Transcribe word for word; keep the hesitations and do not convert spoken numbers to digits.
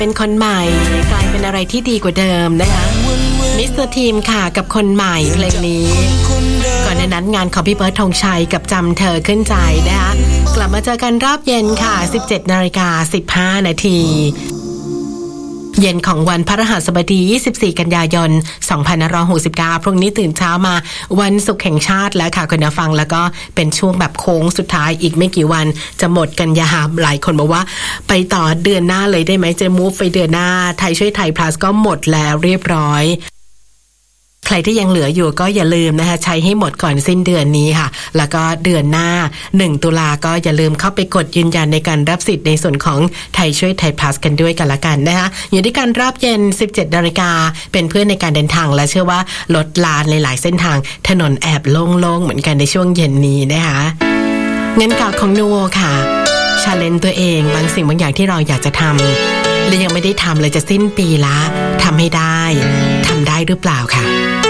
เป็นคนใหม่กลายเป็นอะไรที่ดีกว่าเดิมนะคะมิสเตอร์ทีมค่ะกับคนใหม่เพลงนี้ก่อนในนั้นงานของพี่เบิร์ดธงชัยกับจำเธอขึ้นใจนะคะกลับมาเจอกันรอบเย็นค่ะ สิบเจ็ดนาฬิกาสิบห้านาทีเย็นของวันพฤหัสบดียี่สิบสี่กันยายนสองพันห้าร้อยหกสิบเก้าพรุ่งนี้ตื่นเช้ามาวันศุกร์แห่งชาติแล้วค่ะคุณผู้ฟังแล้วก็เป็นช่วงแบบโค้งสุดท้ายอีกไม่กี่วันจะหมดกันยาหลายคนบอกว่าไปต่อเดือนหน้าเลยได้ไหมจะมูฟไปเดือนหน้าไทยช่วยไทย plus ก็หมดแล้วเรียบร้อยใครที่ยังเหลืออยู่ก็อย่าลืมนะคะใช้ให้หมดก่อนสิ้นเดือนนี้ค่ะแล้วก็เดือนหน้าหนึ่งตุลาก็อย่าลืมเข้าไปกดยืนยันในการรับสิทธิ์ในส่วนของไทยช่วยไทย plus กันด้วยกันละกันนะคะอยู่ด้วยกันรอบเย็น สิบเจ็ดนาฬิกาเป็นเพื่อนในการเดินทางและเชื่อว่าลดลานหลายๆเส้นทางถนนแอบโล่งๆเหมือนกันในช่วงเย็นนี้นะคะงั้นข่าวของนูโวค่ะชาเลนจ์ตัวเองบางสิ่งบางอย่างที่เราอยากจะทำและยังไม่ได้ทำเลยจะสิ้นปีละทำให้ได้ทำได้หรือเปล่าค่ะ